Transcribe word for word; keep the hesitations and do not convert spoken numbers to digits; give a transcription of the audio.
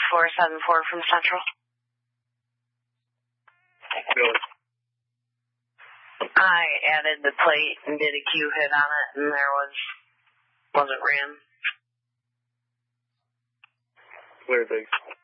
four seven four from Central. Really? I added the plate and did a Q hit on it, and there was, wasn't ran. Clear, thanks.